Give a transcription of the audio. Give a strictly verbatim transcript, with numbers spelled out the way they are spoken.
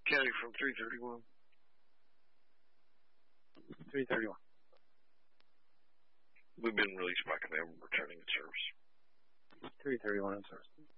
County from three thirty-one. three thirty-one. We've been released by command, returning to service. three thirty-one in service.